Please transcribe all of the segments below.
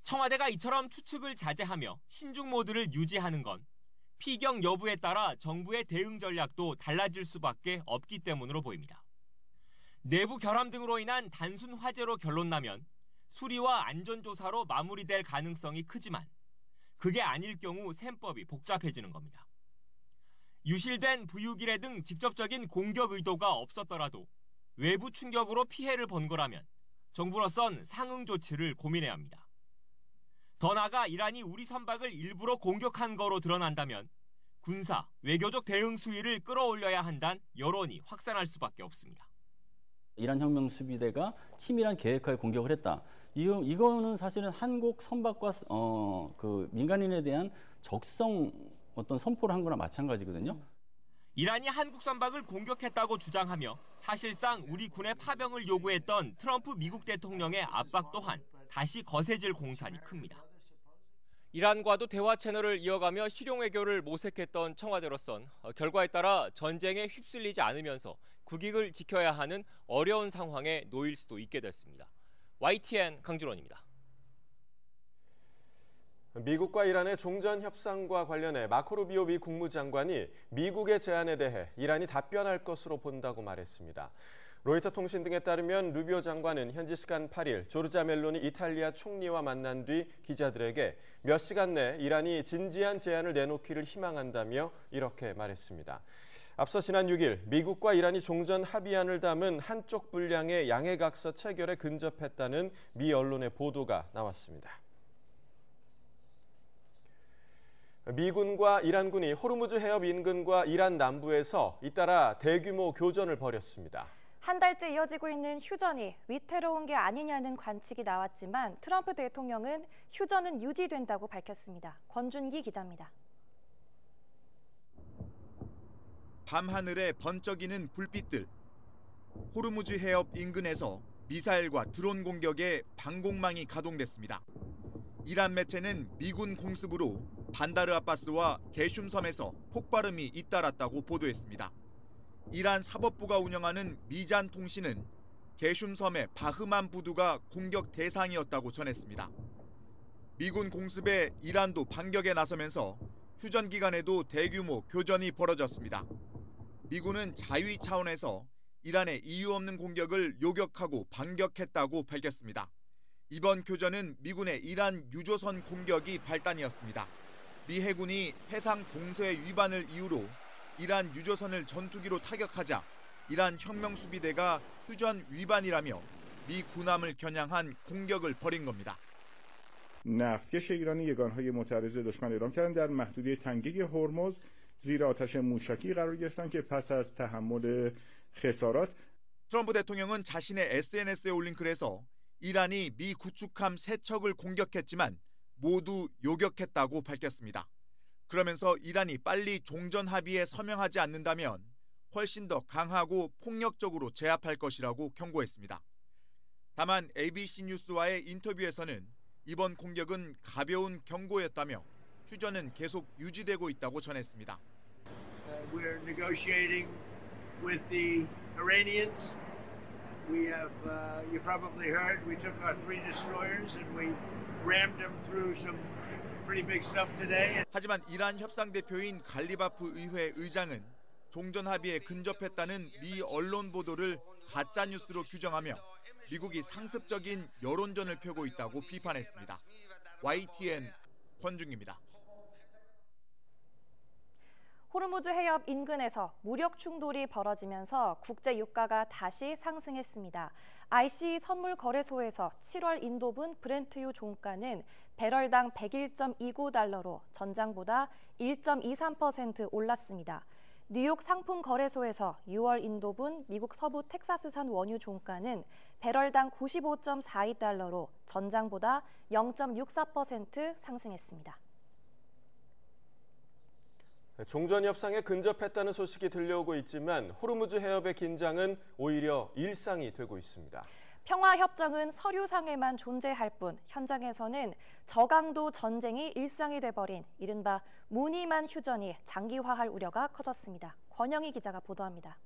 청와대가 이처럼 추측을 자제하며 신중 모드를 유지하는 건 피경 여부에 따라 정부의 대응 전략도 달라질 수밖에 없기 때문으로 보입니다. 내부 결함 등으로 인한 단순 화재로 결론나면 수리와 안전조사로 마무리될 가능성이 크지만 그게 아닐 경우 셈법이 복잡해지는 겁니다. 유실된 부유기뢰 등 직접적인 공격 의도가 없었더라도 외부 충격으로 피해를 본 거라면 정부로선 상응 조치를 고민해야 합니다. 더 나아가 이란이 우리 선박을 일부러 공격한 거로 드러난다면 군사, 외교적 대응 수위를 끌어올려야 한다는 여론이 확산할 수밖에 없습니다. 이란 혁명 수비대가 치밀한 계획하에 공격을 했다. 이거는 사실은 한국 선박과 그 민간인에 대한 적성 어떤 선포를 한 거나 마찬가지거든요. 이란이 한국 선박을 공격했다고 주장하며 사실상 우리 군의 파병을 요구했던 트럼프 미국 대통령의 압박 또한 다시 거세질 공산이 큽니다. 이란과도 대화 채널을 이어가며 실용 외교를 모색했던 청와대로선 결과에 따라 전쟁에 휩쓸리지 않으면서 국익을 지켜야 하는 어려운 상황에 놓일 수도 있게 됐습니다. YTN 강준원입니다. 미국과 이란의 종전 협상과 관련해 마코 루비오 미 국무장관이 미국의 제안에 대해 이란이 답변할 것으로 본다고 말했습니다. 로이터 통신 등에 따르면 루비오 장관은 현지 시간 8일 조르자 멜로니 이탈리아 총리와 만난 뒤 기자들에게 몇 시간 내 이란이 진지한 제안을 내놓기를 희망한다며 이렇게 말했습니다. 앞서 지난 6일 미국과 이란이 종전 합의안을 담은 한쪽 분량의 양해각서 체결에 근접했다는 미 언론의 보도가 나왔습니다. 미군과 이란군이 호르무즈 해협 인근과 이란 남부에서 잇따라 대규모 교전을 벌였습니다. 한 달째 이어지고 있는 휴전이 위태로운 게 아니냐는 관측이 나왔지만 트럼프 대통령은 휴전은 유지된다고 밝혔습니다. 권준기 기자입니다. 밤하늘에 번쩍이는 불빛들. 호르무즈 해협 인근에서 미사일과 드론 공격에 방공망이 가동됐습니다. 이란 매체는 미군 공습으로 반다르 아바스와 게슘 섬에서 폭발음이 잇따랐다고 보도했습니다. 이란 사법부가 운영하는 미잔 통신은 게슘 섬의 바흐만 부두가 공격 대상이었다고 전했습니다. 미군 공습에 이란도 반격에 나서면서 휴전 기간에도 대규모 교전이 벌어졌습니다. 미군은 자위 차원에서 이란의 이유 없는 공격을 요격하고 반격했다고 밝혔습니다. 이번 교전은 미군의 이란 유조선 공격이 발단이었습니다. 미 해군이 해상 동서의 위반을 이유로 이란 유조선을 전투기로 타격하자 이란 혁명수비대가 휴전 위반이라며 미 군함을 겨냥한 공격을 벌인 겁니다. نفتکش ایرانی یگانهای معترض دشمن اعلام کردند در محدوده تنگه هرمز زیر آتش موشکی قرار گرفتند که پس از تحمل خسارات 트럼프 대통령은 자신의 SNS에 올린 글에서 이란이 미 구축함 3척을 공격했지만 모두 요격했다고 밝혔습니다. 그러면서 이란이 빨리 종전 합의에 서명하지 않는다면 훨씬 더 강하고 폭력적으로 제압할 것이라고 경고했습니다. 다만 ABC 뉴스와의 인터뷰에서는 이번 공격은 가벼운 경고였다며 휴전은 계속 유지되고 있다고 전했습니다. We're negotiating with the Iranians. We have, you probably heard, we took our 3 destroyers and we rammed them through some pretty big stuff today. 하지만 이란 협상 대표인 갈리바프 의회 의장은 종전 합의에 근접했다는 미 언론 보도를 가짜 뉴스로 규정하며 미국이 상습적인 여론전을 펴고 있다고 비판했습니다. YTN 권중기입니다. 호르무즈 해협 인근에서 무력 충돌이 벌어지면서 국제 유가가 다시 상승했습니다. ICE 선물 거래소에서 7월 인도분 브렌트유 종가는 배럴당 101.29달러로 전장보다 1.23% 올랐습니다. 뉴욕 상품 거래소에서 6월 인도분 미국 서부 텍사스산 원유 종가는 배럴당 95.42달러로 전장보다 0.64% 상승했습니다. 종전 협상에 근접했다는 소식이 들려오고 있지만 호르무즈 해협의 긴장은 오히려 일상이 되고 있습니다. 평화협정은 서류상에만 존재할 뿐 현장에서는 저강도 전쟁이 일상이 돼버린 이른바 무늬만 휴전이 장기화할 우려가 커졌습니다. 권영희 기자가 보도합니다.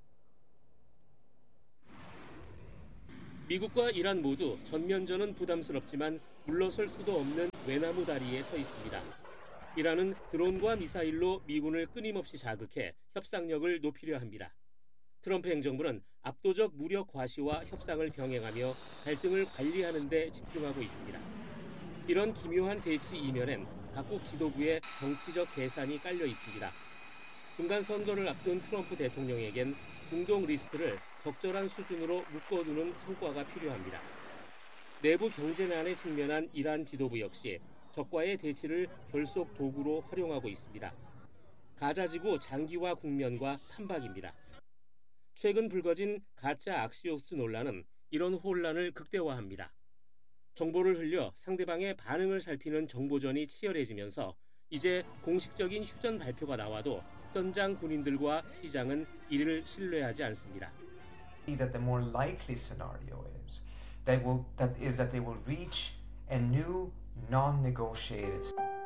미국과 이란 모두 전면전은 부담스럽지만 물러설 수도 없는 외나무 다리에 서 있습니다. 이란은 드론과 미사일로 미군을 끊임없이 자극해 협상력을 높이려 합니다. 트럼프 행정부는 압도적 무력 과시와 협상을 병행하며 갈등을 관리하는 데 집중하고 있습니다. 이런 기묘한 대치 이면엔 각국 지도부의 정치적 계산이 깔려 있습니다. 중간 선거를 앞둔 트럼프 대통령에겐 중동 리스크를 적절한 수준으로 묶어두는 성과가 필요합니다. 내부 경제난에 직면한 이란 지도부 역시 적과의 대치를 결속 도구로 활용하고 있습니다. 가자지구 장기화 국면과 판박입니다. 최근 불거진 가짜 악시오스 논란은 이런 혼란을 극대화합니다. 정보를 흘려 상대방의 반응을 살피는 정보전이 치열해지면서 이제 공식적인 휴전 발표가 나와도 현장 군인들과 시장은 이를 신뢰하지 않습니다. That the more likely scenario is that they will reach a new non-negotiated